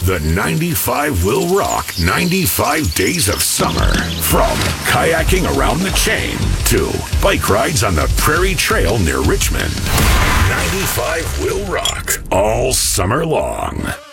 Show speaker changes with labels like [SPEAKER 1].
[SPEAKER 1] The 95 will rock 95 days of summer. From kayaking around the chain to bike rides on the Prairie Trail near Richmond. 95 will rock all summer long.